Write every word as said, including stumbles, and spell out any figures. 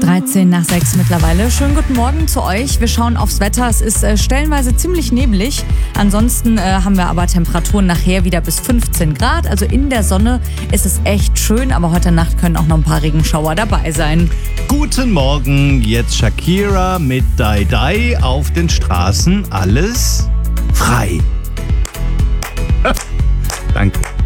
dreizehn nach sechs mittlerweile. Schönen guten Morgen zu euch. Wir schauen aufs Wetter. Es ist äh, stellenweise ziemlich neblig. Ansonsten äh, haben wir aber Temperaturen nachher wieder bis fünfzehn Grad. Also in der Sonne ist es echt schön, aber heute Nacht können auch noch ein paar Regenschauer dabei sein. Guten Morgen, jetzt Shakira mit Dai Dai. Auf den Straßen alles frei. Danke.